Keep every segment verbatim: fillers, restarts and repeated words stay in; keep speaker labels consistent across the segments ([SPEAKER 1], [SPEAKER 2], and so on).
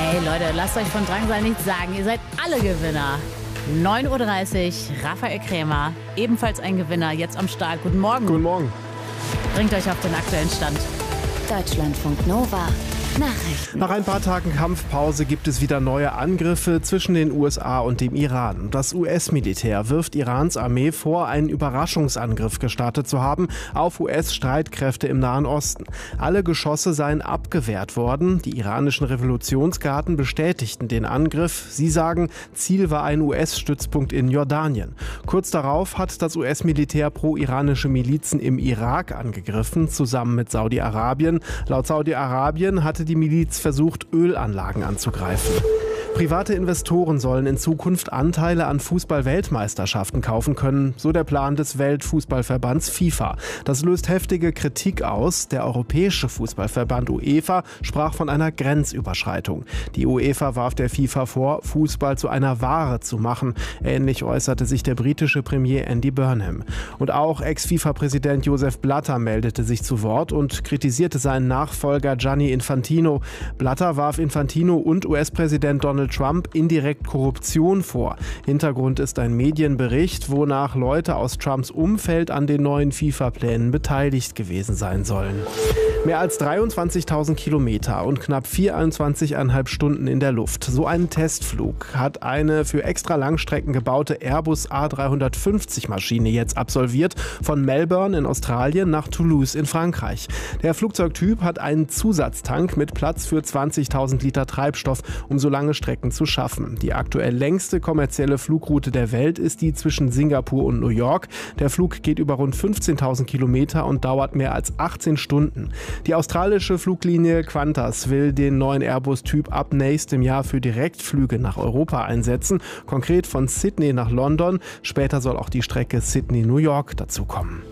[SPEAKER 1] Ey Leute, lasst euch von Drangsal nichts sagen. Ihr seid alle Gewinner. neun Uhr dreißig, Raphael Krämer, ebenfalls ein Gewinner, jetzt am Start. Guten Morgen.
[SPEAKER 2] Guten Morgen.
[SPEAKER 1] Bringt euch auf den aktuellen Stand.
[SPEAKER 3] Deutschlandfunk Nova. Nachrichten.
[SPEAKER 2] Nach ein paar Tagen Kampfpause gibt es wieder neue Angriffe zwischen den U S A und dem Iran. Das U S-Militär wirft Irans Armee vor, einen Überraschungsangriff gestartet zu haben auf U S-Streitkräfte im Nahen Osten. Alle Geschosse seien abgewehrt worden. Die iranischen Revolutionsgarden bestätigten den Angriff. Sie sagen, Ziel war ein U S-Stützpunkt in Jordanien. Kurz darauf hat das U S-Militär pro-iranische Milizen im Irak angegriffen, zusammen mit Saudi-Arabien. Laut Saudi-Arabien hatte die Miliz versucht, Ölanlagen anzugreifen. Private Investoren sollen in Zukunft Anteile an Fußball-Weltmeisterschaften kaufen können, so der Plan des Weltfußballverbands FIFA. Das löst heftige Kritik aus. Der Europäische Fußballverband UEFA sprach von einer Grenzüberschreitung. Die UEFA warf der FIFA vor, Fußball zu einer Ware zu machen. Ähnlich äußerte sich der britische Premier Andy Burnham. Und auch Ex-FIFA-Präsident Joseph Blatter meldete sich zu Wort und kritisierte seinen Nachfolger Gianni Infantino. Blatter warf Infantino und U S-Präsident Donald Trump indirekt Korruption vor. Hintergrund ist ein Medienbericht, wonach Leute aus Trumps Umfeld an den neuen FIFA-Plänen beteiligt gewesen sein sollen. Mehr als dreiundzwanzigtausend Kilometer und knapp vierundzwanzig Komma fünf Stunden in der Luft. So einen Testflug hat eine für extra Langstrecken gebaute Airbus A drei fünfzig Maschine jetzt absolviert, von Melbourne in Australien nach Toulouse in Frankreich. Der Flugzeugtyp hat einen Zusatztank mit Platz für zwanzigtausend Liter Treibstoff, um so lange Strecken zu schaffen. Die aktuell längste kommerzielle Flugroute der Welt ist die zwischen Singapur und New York. Der Flug geht über rund fünfzehntausend Kilometer und dauert mehr als achtzehn Stunden. Die australische Fluglinie Qantas will den neuen Airbus-Typ ab nächstem Jahr für Direktflüge nach Europa einsetzen, konkret von Sydney nach London. Später soll auch die Strecke Sydney-New York dazukommen.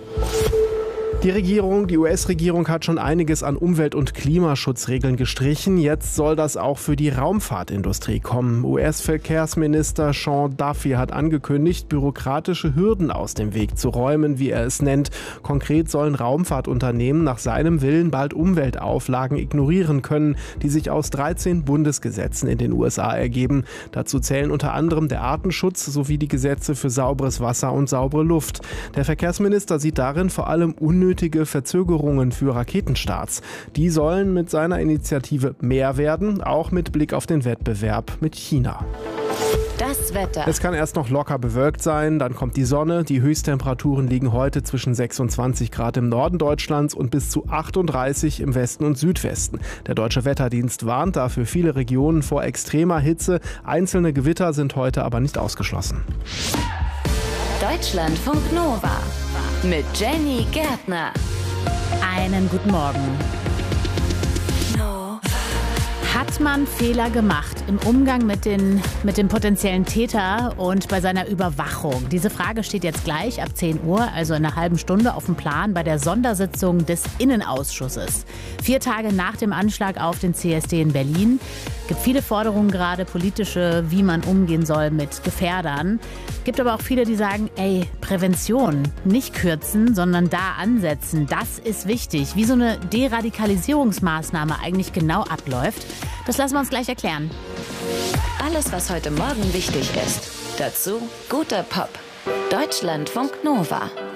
[SPEAKER 2] Die Regierung, die U S-Regierung hat schon einiges an Umwelt- und Klimaschutzregeln gestrichen. Jetzt soll das auch für die Raumfahrtindustrie kommen. U S-Verkehrsminister Sean Duffy hat angekündigt, bürokratische Hürden aus dem Weg zu räumen, wie er es nennt. Konkret sollen Raumfahrtunternehmen nach seinem Willen bald Umweltauflagen ignorieren können, die sich aus dreizehn Bundesgesetzen in den U S A ergeben. Dazu zählen unter anderem der Artenschutz sowie die Gesetze für sauberes Wasser und saubere Luft. Der Verkehrsminister sieht darin vor allem unnötige Unnötige Verzögerungen für Raketenstarts. Die sollen mit seiner Initiative mehr werden, auch mit Blick auf den Wettbewerb mit China.
[SPEAKER 3] Das Wetter.
[SPEAKER 2] Es kann erst noch locker bewölkt sein, dann kommt die Sonne. Die Höchsttemperaturen liegen heute zwischen sechsundzwanzig Grad im Norden Deutschlands und bis zu achtunddreißig im Westen und Südwesten. Der Deutsche Wetterdienst warnt dafür viele Regionen vor extremer Hitze. Einzelne Gewitter sind heute aber nicht ausgeschlossen.
[SPEAKER 3] Deutschlandfunk Nova mit Jenny Gärtner.
[SPEAKER 1] Einen guten Morgen. Hat man Fehler gemacht im Umgang mit, den, mit dem potenziellen Täter und bei seiner Überwachung? Diese Frage steht jetzt gleich ab zehn Uhr, also in einer halben Stunde, auf dem Plan bei der Sondersitzung des Innenausschusses. Vier Tage nach dem Anschlag auf den C S D in Berlin. Es gibt viele Forderungen gerade, politische, wie man umgehen soll mit Gefährdern. Es gibt aber auch viele, die sagen, ey, Prävention, nicht kürzen, sondern da ansetzen. Das ist wichtig. Wie so eine Deradikalisierungsmaßnahme eigentlich genau abläuft, das lassen wir uns gleich erklären.
[SPEAKER 3] Alles, was heute Morgen wichtig ist. Dazu guter Pop. Deutschlandfunk Nova.